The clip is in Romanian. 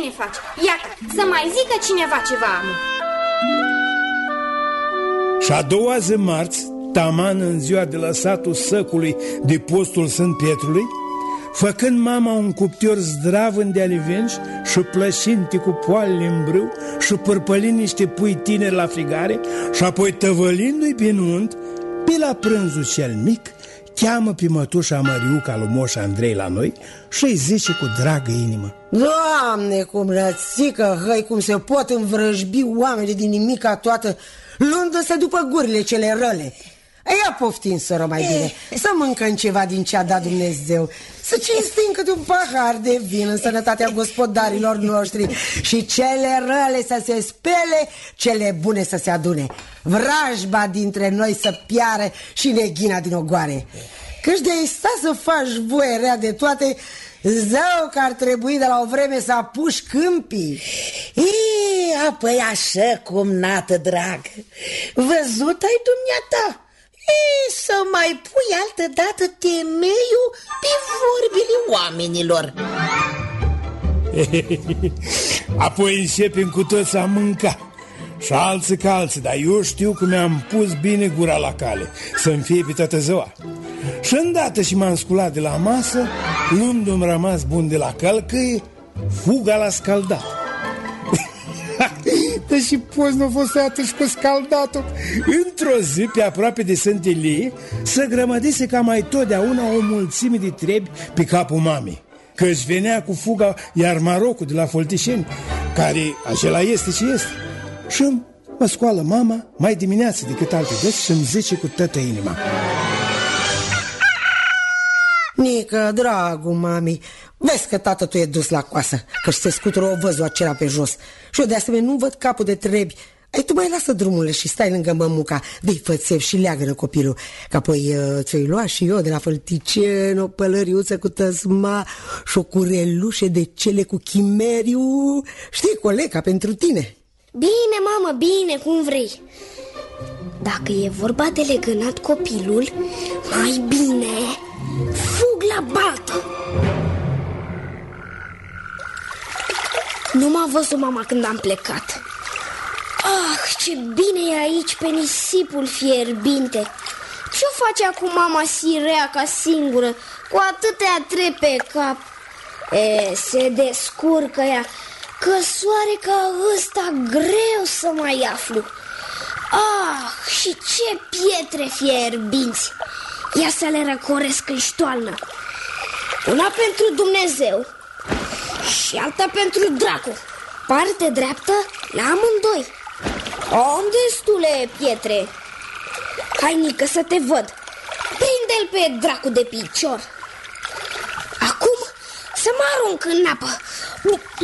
bine faci. Iată, să mai zică cineva ceva, amu. Și a doua zi, marți, taman în ziua de la satul Săcului de postul Sfânt Pietrului, făcând mama un cuptor zdravân de alivenci și plășinte cu poalele în brâu și părpălind niște pui tineri la frigare și apoi tăvălindu-i pe nunt, pe la prânzul cel mic, cheamă pe mătușa Măriuca lui Moș Andrei la noi și îi zice cu dragă inimă: Doamne, cum rățică, hăi, cum se pot învrăjbi oamenii din nimica toată, luându-se după gurile cele răle. Ia poftim, soră, mai bine, să mâncăm ceva din ce a dat Dumnezeu, să cinstim câte un pahar de vin în sănătatea gospodarilor noștri și cele răle să se spele, cele bune să se adune, vrajba dintre noi să piară și neghina din ogoare. Căci de-ai sta să faci voie rea de toate, zău că ar trebui de la o vreme să apuci câmpii. Apoi așa cum, nată drag, văzut ai dumneata? Să mai pui altădată temeiul pe vorbile oamenilor. Apoi începem cu toți a mânca, și alții ca alții, dar eu știu că mi-am pus bine gura la cale, să-mi fie pe toată ziua. Și îndată și m-am sculat de la masă, luându-mi rămas bun de la călcâie, fuga la scaldat. Dar și poți nu fost atunci cu scaldatul. Într-o zi, pe aproape de Sfântă Ilie, se grămădise ca mai totdeauna o mulțime de trebi pe capul mamei, că își venea cu fuga iar Marocul de la Foltișeni, care acela este ce este. Și mă scoală mama mai dimineață decât alte dăți și îmi zice cu toată inima: Nică, dragul mami, vezi că tată tu e dus la coasă, că-și se scutură o văzul acela pe jos. Și eu de asemenea nu văd capul de trebi. Ai, tu mai lasă drumurile și stai lângă mămuca, dă-i fățev și leagă-nă copilul, că apoi ți-o-i lua și eu de la Fălticen o pălăriuță cu tăsma și o curelușe de cele cu chimeriu. Știi, coleca pentru tine. Bine, mamă, bine, cum vrei. Dacă e vorba de legănat copilul, mai bine fug la baltă. Nu m-a văzut mama când am plecat. Ah, ce bine e aici pe nisipul fierbinte. Ce-o face acum mama sireaca singură, cu atâtea trepe pe cap? Se descurcă ea, că soare ca ăsta greu să mai aflu. Ah, și ce pietre fierbinți! Ia să le răcoresc în ștoalnă. Una pentru Dumnezeu și alta pentru dracu. Parte dreaptă la amândoi. Am destule pietre. Hai, Nică, să te văd. Prinde-l pe dracu de picior. Acum să mă arunc în apă.